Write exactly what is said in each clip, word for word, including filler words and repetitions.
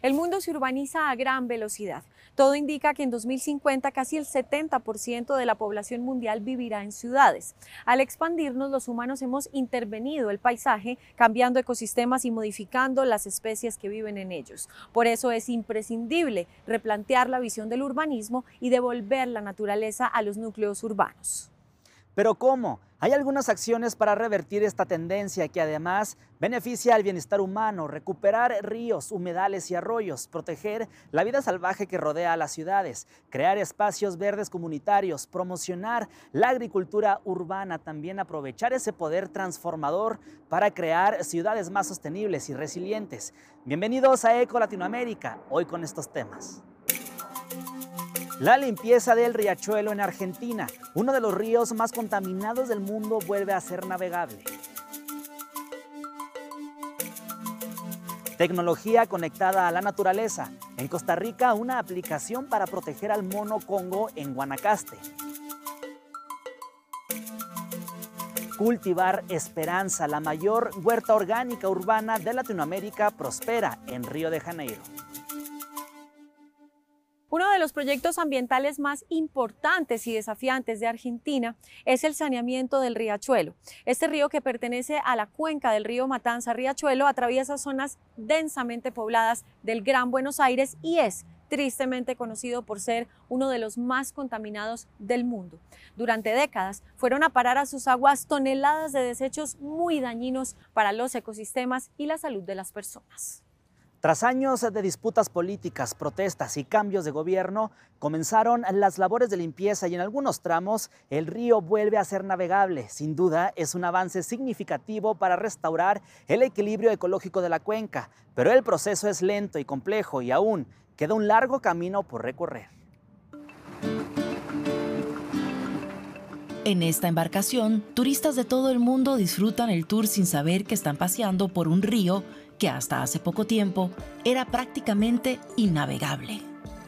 El mundo se urbaniza a gran velocidad. Todo indica que en dos mil cincuenta casi el setenta por ciento de la población mundial vivirá en ciudades. Al expandirnos, los humanos hemos intervenido el paisaje, cambiando ecosistemas y modificando las especies que viven en ellos. Por eso es imprescindible replantear la visión del urbanismo y devolver la naturaleza a los núcleos urbanos. ¿Pero cómo? Hay algunas acciones para revertir esta tendencia que además beneficia al bienestar humano, recuperar ríos, humedales y arroyos, proteger la vida salvaje que rodea a las ciudades, crear espacios verdes comunitarios, promocionar la agricultura urbana, también aprovechar ese poder transformador para crear ciudades más sostenibles y resilientes. Bienvenidos a Eco Latinoamérica, hoy con estos temas. La limpieza del riachuelo en Argentina, uno de los ríos más contaminados del mundo, vuelve a ser navegable. Tecnología conectada a la naturaleza. En Costa Rica, una aplicación para proteger al mono congo en Guanacaste. Cultivar esperanza, la mayor huerta orgánica urbana de Latinoamérica, prospera en Río de Janeiro. Uno de los proyectos ambientales más importantes y desafiantes de Argentina es el saneamiento del riachuelo. Este río, que pertenece a la cuenca del río Matanza-Riachuelo, atraviesa zonas densamente pobladas del Gran Buenos Aires y es tristemente conocido por ser uno de los más contaminados del mundo. Durante décadas fueron a parar a sus aguas toneladas de desechos muy dañinos para los ecosistemas y la salud de las personas. Tras años de disputas políticas, protestas y cambios de gobierno, comenzaron las labores de limpieza y en algunos tramos el río vuelve a ser navegable. Sin duda, es un avance significativo para restaurar el equilibrio ecológico de la cuenca, pero el proceso es lento y complejo y aún queda un largo camino por recorrer. En esta embarcación, turistas de todo el mundo disfrutan el tour sin saber que están paseando por un río que hasta hace poco tiempo era prácticamente innavegable.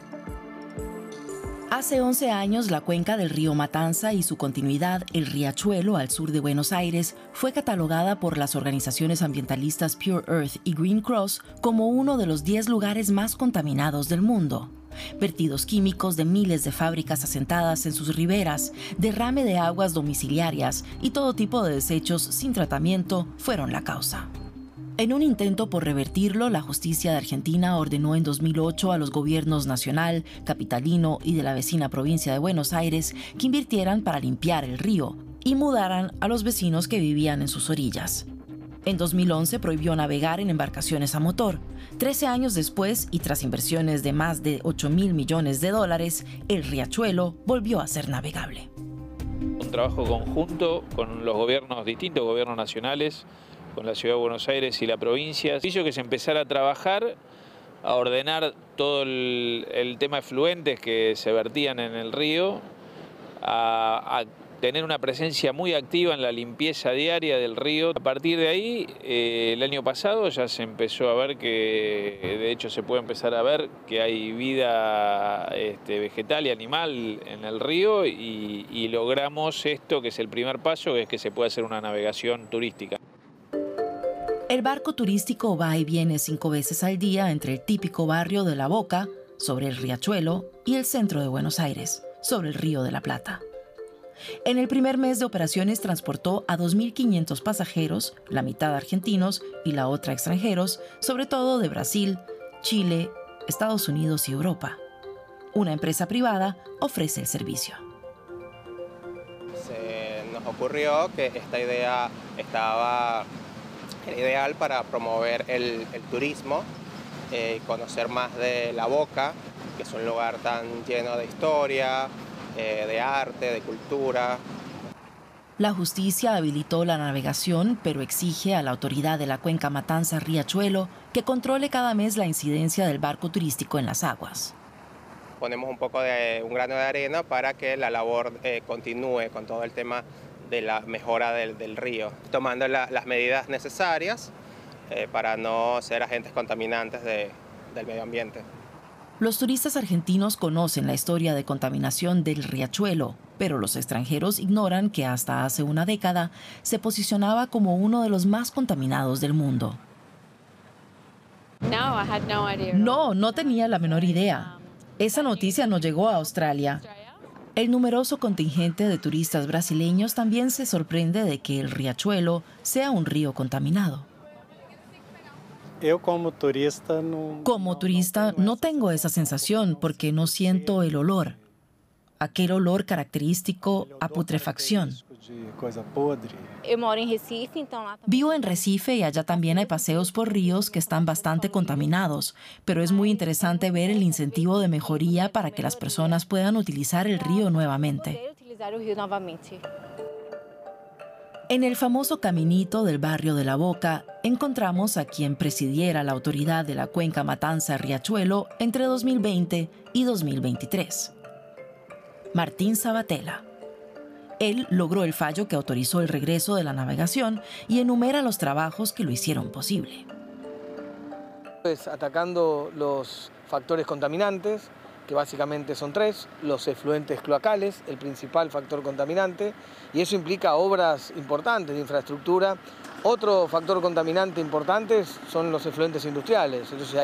Hace once años, la cuenca del río Matanza y su continuidad, el riachuelo al sur de Buenos Aires, fue catalogada por las organizaciones ambientalistas Pure Earth y Green Cross como uno de los diez lugares más contaminados del mundo. Vertidos químicos de miles de fábricas asentadas en sus riberas, derrame de aguas domiciliarias y todo tipo de desechos sin tratamiento fueron la causa. En un intento por revertirlo, la justicia de Argentina ordenó en dos mil ocho a los gobiernos nacional, capitalino y de la vecina provincia de Buenos Aires que invirtieran para limpiar el río y mudaran a los vecinos que vivían en sus orillas. En dos mil once prohibió navegar en embarcaciones a motor. Trece años después, y tras inversiones de más de ocho mil millones de dólares, el riachuelo volvió a ser navegable. Un trabajo conjunto con los gobiernos, distintos gobiernos nacionales, con la Ciudad de Buenos Aires y la provincia. Hizo que se empezara a trabajar, a ordenar todo el, el tema de efluentes que se vertían en el río, a, a tener una presencia muy activa en la limpieza diaria del río. A partir de ahí, eh, el año pasado ya se empezó a ver que, de hecho se puede empezar a ver que hay vida este, vegetal y animal en el río y, y logramos esto, que es el primer paso, que es que se puede hacer una navegación turística. El barco turístico va y viene cinco veces al día entre el típico barrio de La Boca, sobre el riachuelo, y el centro de Buenos Aires, sobre el Río de la Plata. En el primer mes de operaciones transportó a dos mil quinientos pasajeros, la mitad argentinos y la otra extranjeros, sobre todo de Brasil, Chile, Estados Unidos y Europa. Una empresa privada ofrece el servicio. Se nos ocurrió que esta idea estaba Era ideal para promover el, el turismo y eh, conocer más de La Boca, que es un lugar tan lleno de historia, eh, de arte, de cultura. La justicia habilitó la navegación, pero exige a la autoridad de la cuenca Matanza-Riachuelo que controle cada mes la incidencia del barco turístico en las aguas. Ponemos un poco de un grano de arena para que la labor eh, continúe con todo el tema de la mejora del, del río, tomando la, las medidas necesarias eh, para no ser agentes contaminantes de, del medio ambiente. Los turistas argentinos conocen la historia de contaminación del riachuelo, pero los extranjeros ignoran que hasta hace una década se posicionaba como uno de los más contaminados del mundo. Now No, no tenía la menor idea. Esa noticia no llegó a Australia. El numeroso contingente de turistas brasileños también se sorprende de que el riachuelo sea un río contaminado. Como turista no, Como turista no tengo esa sensación porque no siento el olor. Aquel olor característico a putrefacción. Vivo en Recife y allá también hay paseos por ríos que están bastante contaminados, pero es muy interesante ver el incentivo de mejoría para que las personas puedan utilizar el río nuevamente. En el famoso caminito del barrio de La Boca, encontramos a quien presidiera la autoridad de la cuenca Matanza-Riachuelo entre dos mil veinte y dos mil veintitrés. Martín Sabatella. Él logró el fallo que autorizó el regreso de la navegación y enumera los trabajos que lo hicieron posible. Pues atacando los factores contaminantes, que básicamente son tres, los efluentes cloacales, el principal factor contaminante, y eso implica obras importantes de infraestructura. Otro factor contaminante importante son los efluentes industriales. Entonces,